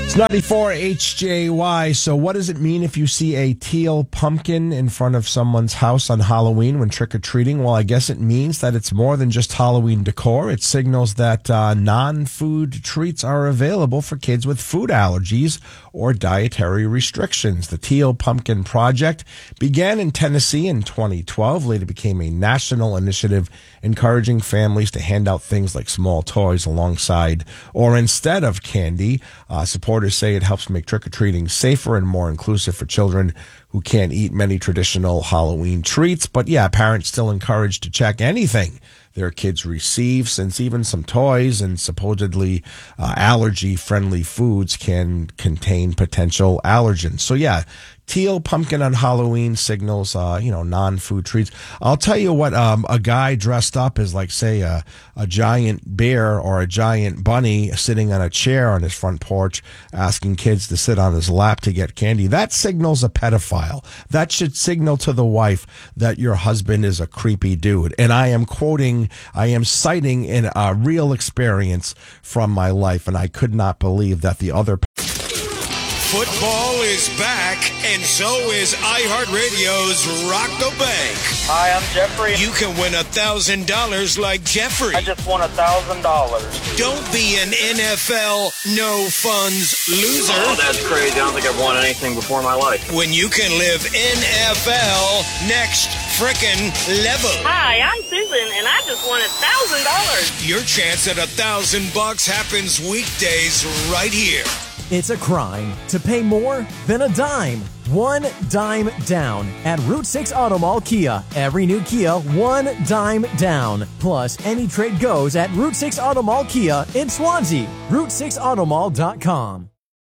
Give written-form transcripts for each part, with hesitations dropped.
It's 94 HJY. So what does it mean if you see a teal pumpkin in front of someone's house on Halloween when trick-or-treating? Well, I guess it means that it's more than just Halloween decor. It signals that non-food treats are available for kids with food allergies or dietary restrictions. The Teal Pumpkin Project began in Tennessee in 2012, later became a national initiative encouraging families to hand out things like small toys alongside or instead of candy. Supporters say it helps make trick-or-treating safer and more inclusive for children who can't eat many traditional Halloween treats. But yeah, parents still encouraged to check anything their kids receive, since even some toys and supposedly allergy-friendly foods can contain potential allergens. So yeah, teal pumpkin on Halloween signals, non-food treats. I'll tell you what, a guy dressed up as, like, say, a giant bear or a giant bunny sitting on a chair on his front porch asking kids to sit on his lap to get candy, that signals a pedophile. That should signal to the wife that your husband is a creepy dude. And I am citing in a real experience from my life, and I could not believe that the other... Football is back, and so is iHeartRadio's Rock the Bank. Hi, I'm Jeffrey. You can win $1,000 like Jeffrey. I just won $1,000. Don't be an NFL no-funds loser. Oh, that's crazy. I don't think I've won anything before in my life. When you can live NFL next frickin' level. Hi, I'm Susan, and I just won $1,000. Your chance at $1,000 happens weekdays right here. It's a crime to pay more than a dime. One dime down at Route 6 Auto Mall Kia. Every new Kia, one dime down. Plus, any trade goes at Route 6 Auto Mall Kia in Swansea. Route6automall.com.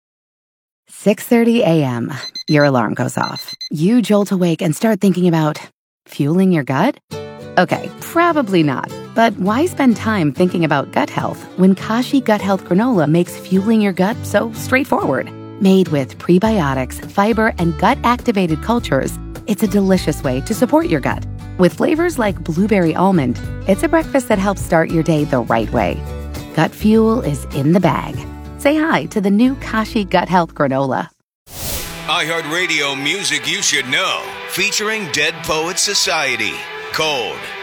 6:30 a.m. Your alarm goes off. You jolt awake and start thinking about fueling your gut? Okay, probably not. But why spend time thinking about gut health when Kashi Gut Health Granola makes fueling your gut so straightforward? Made with prebiotics, fiber, and gut-activated cultures, it's a delicious way to support your gut. With flavors like blueberry almond, it's a breakfast that helps start your day the right way. Gut fuel is in the bag. Say hi to the new Kashi Gut Health Granola. iHeartRadio music you should know, featuring Dead Poets Society. Cold.